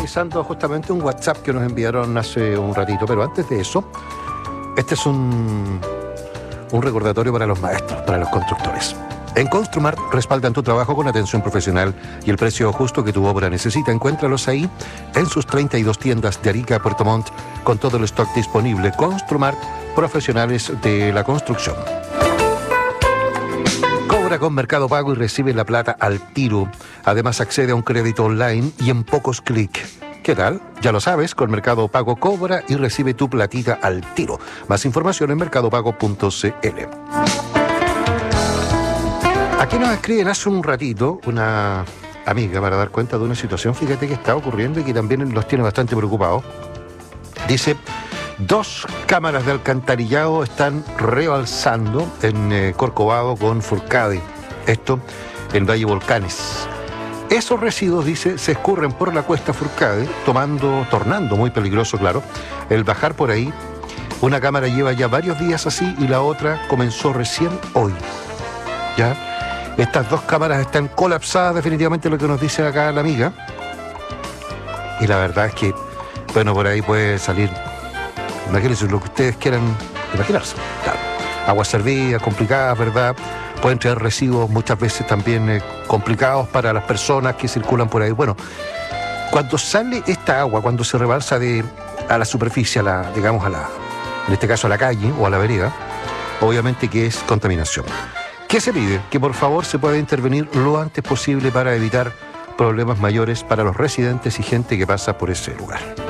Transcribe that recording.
revisando justamente un WhatsApp que nos enviaron hace un ratito, pero antes de eso, este es un recordatorio para los maestros, para los constructores. En Construmart respaldan tu trabajo con atención profesional y el precio justo que tu obra necesita. Encuéntralos ahí en sus 32 tiendas de Arica a Puerto Montt con todo el stock disponible. Construmart, profesionales de la construcción. Cobra con Mercado Pago y recibe la plata al tiro. Además accede a un crédito online y en pocos clics. ¿Qué tal? Ya lo sabes, con Mercado Pago cobra y recibe tu platita al tiro. Más información en mercadopago.cl. Aquí nos escriben hace un ratito una amiga para dar cuenta de una situación, fíjate, que está ocurriendo y que también los tiene bastante preocupados. Dice, 2 cámaras de alcantarillado están rebalsando en Corcovado con Furcade. Esto en Valle Volcanes. Esos residuos, dice, se escurren por la cuesta Furcade, tornando muy peligroso, claro, el bajar por ahí. Una cámara lleva ya varios días así y la otra comenzó recién hoy. ¿Ya? Estas 2 cámaras están colapsadas, definitivamente, lo que nos dice acá la amiga. Y la verdad es que, bueno, por ahí puede salir, imagínense lo que ustedes quieran imaginarse. Claro. Aguas servidas, complicadas, ¿verdad? Pueden traer residuos muchas veces también complicados para las personas que circulan por ahí. Bueno, cuando sale esta agua, cuando se rebalsa a la superficie, en este caso a la calle o a la vereda, obviamente que es contaminación. ¿Qué se pide? Que por favor se pueda intervenir lo antes posible para evitar problemas mayores para los residentes y gente que pasa por ese lugar.